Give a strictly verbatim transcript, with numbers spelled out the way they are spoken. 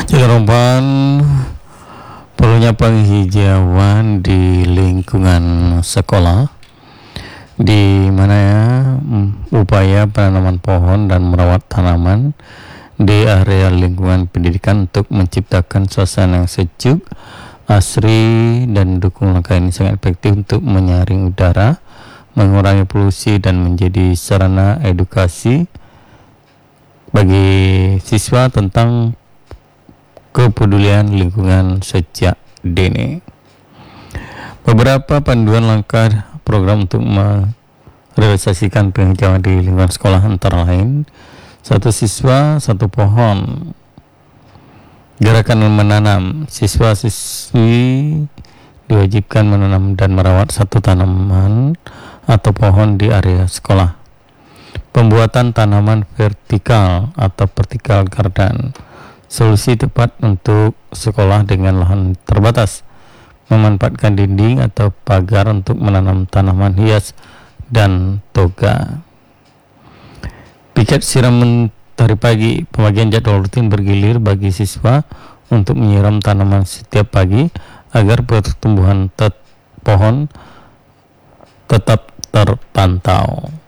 Cakaroban perlunya penghijauan di lingkungan sekolah, di mana ya mm, upaya penanaman pohon dan merawat tanaman di area lingkungan pendidikan untuk menciptakan suasana yang sejuk, asri, dan dukung langkah ini sangat efektif untuk menyaring udara, mengurangi polusi, dan menjadi sarana edukasi bagi siswa tentang kepedulian lingkungan sejak dini. Beberapa panduan langkah program untuk merealisasikan penghijauan di lingkungan sekolah antara lain: satu siswa satu pohon. Gerakan menanam: siswa-siswi diwajibkan menanam dan merawat satu tanaman atau pohon di area sekolah. Pembuatan tanaman vertikal atau vertical garden, solusi tepat untuk sekolah dengan lahan terbatas. Memanfaatkan dinding atau pagar untuk menanam tanaman hias dan toga. Piket siram mentari pagi, pembagian jadwal rutin bergilir bagi siswa untuk menyiram tanaman setiap pagi agar pertumbuhan tet- pohon tetap terpantau.